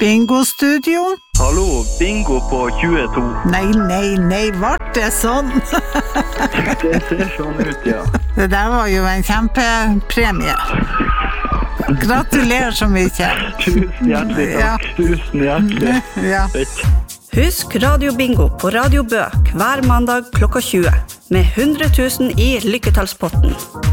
Bingo-studio? Hallo, bingo på 22. Nei, vart det sånn? Det ser sånn ut, ja. Det der var jo en kjempepremie. Gratulerer så mye. Tusen hjertelig takk. Ja. Tusen hjertelig. Ja. Husk Radio Bingo på Radio Bø hver mandag klokka 20 med 100 000 i lykketallspotten.